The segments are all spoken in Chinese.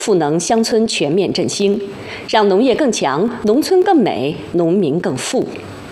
赋能乡村全面振兴，让农业更强，农村更美，农民更富。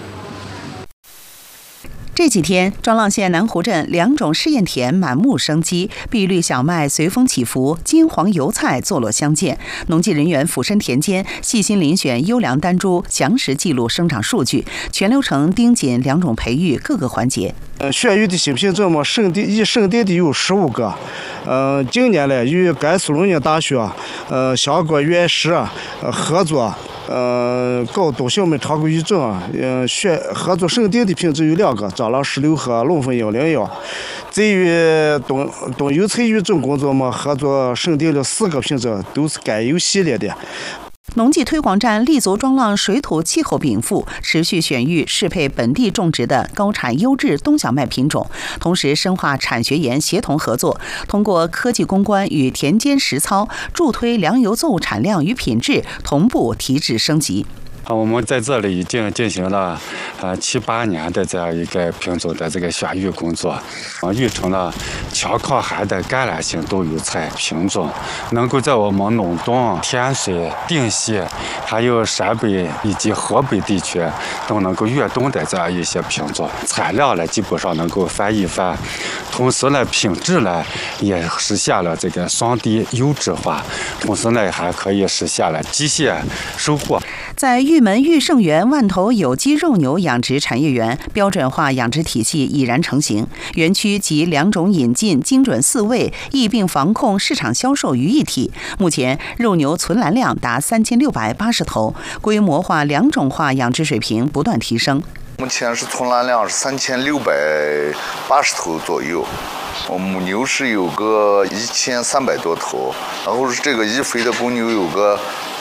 这几天，庄浪县南湖镇2种试验田满目生机，碧绿小麦随风起伏，金黄油菜坐落相间。农技人员俯身田间，细心遴选优良单株，详实记录生长数据，全流程盯紧2种培育各个环节。 选育的新品种嘛，省地的有15个。今年呢，与甘肃农业大学、香港原石合作。搞东小麦常规育种合作省定的品种有2个，蟑螂16和龙凤101。至于冬油菜育种工作嘛，合作省定了4个品种，都是甘油系列的。 农技推广站立足庄浪水土气候禀赋，持续选育适配本地种植的高产优质冬小麦品种，同时深化产学研协同合作，通过科技攻关与田间实操，助推粮油作物产量与品质同步提质升级。 我们在这里已经进行了7、8年的这样一个品种的这个选育工作，育成了强抗寒的橄榄型冬油菜品种，能够在我们陇东、天水、定西，还有陕北以及河北地区都能够越冬的这样一些品种，产量呢基本上能够翻一番，同时呢品质呢也实现了这个双低优质化，同时呢还可以实现了机械收获。 在玉门玉盛园万头有机肉牛养殖产业园，标准化养殖体系已然成型。园区集2种引进、精准饲喂、疫病防控、市场销售于一体。目前肉牛存栏量达3680头，规模化、2种化养殖水平不断提升。 目前是存栏量是3680头左右。母牛是有个1300多头，然后是这个易肥的公牛有个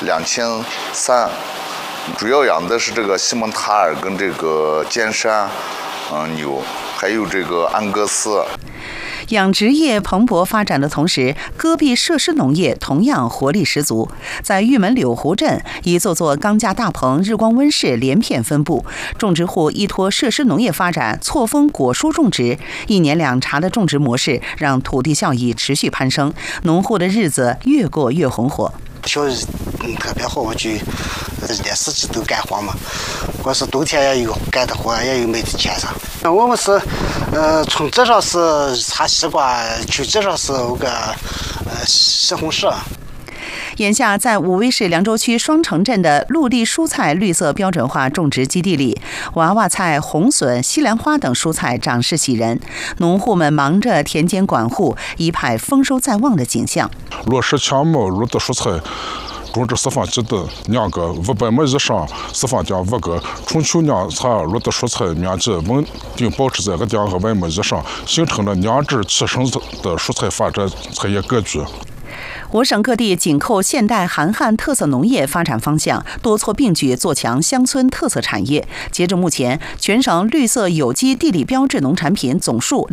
2300。主要养的是这个西蒙塔尔跟这个尖山牛，还有这个安格斯。 养殖业蓬勃发展的同时，戈壁设施农业同样活力十足。在玉门柳湖镇，一座座钢架大棚、日光温室连片分布，种植户依托设施农业发展，错峰果蔬种植，1年2茬的种植模式，让土地效益持续攀升，农户的日子越过越红火。 小日特别好，我就1年4季都干活嘛。光是冬天也有干的活，也有没得钱上。我们是从这上是插西瓜，去这上是有个西红柿。 眼下，在武威市凉州区双城镇的陆地蔬菜绿色标准化种植基地里，娃娃菜、红笋、西兰花等蔬菜长势喜人，农户们忙着田间管护，一派丰收在望的景象。 落实强某绿的蔬菜种植释放基地2个，500亩以上释放点5个，春秋酿茶绿的蔬菜面积稳定保持在200亩以上，形成了2质齐升的蔬菜发展产业格局。 我省各地紧扣现代韩汉特色农业发展方向，多措并举做强乡村特色产业。截至目前，全省绿色有机地理标志农产品总数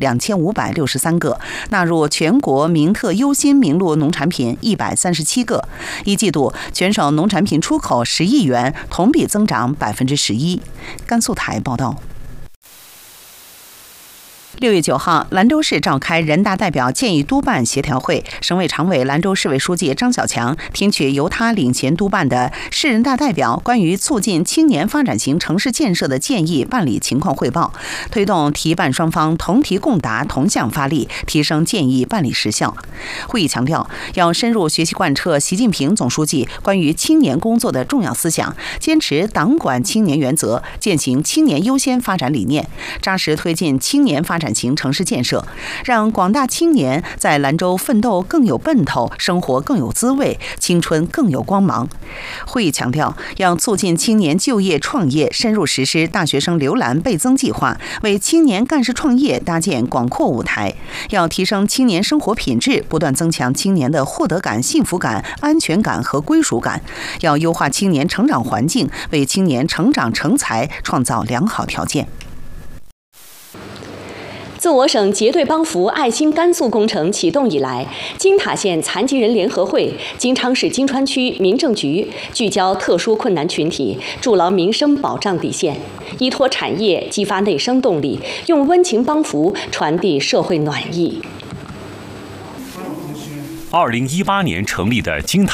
2563个，纳入全国名特优新名录农产品137个。一季度，全省农产品出口10亿元，同比增长11%。甘肃台报道。6月9号，兰州市召开人大代表建议督办协调会，省委常委、兰州市委书记张小强听取由他领衔督办的市人大代表关于促进青年发展型城市建设的建议办理情况汇报，推动提办双方同题共答、同向发力，提升建议办理时效。会议强调，要深入学习贯彻习近平总书记关于青年工作的重要思想，坚持党管青年原则，践行青年优先发展理念，扎实推进青年发展型城市建设，让广大青年在兰州奋斗更有奔头，生活更有滋味，青春更有光芒。会议强调，要促进青年就业创业，深入实施大学生留兰倍增计划，为青年干事创业搭建广阔舞台。要提升青年生活品质，不断增强青年的获得感、幸福感、安全感和归属感。要优化青年成长环境，为青年成长成才创造良好条件。 自我省结对帮扶爱心甘肃工程启动以来，金塔县残疾人联合会、金昌市金川区民政局聚焦特殊困难群体，筑牢民生保障底线，依托产业激发内生动力，用温情帮扶传递社会暖意。 2018年成立的金塔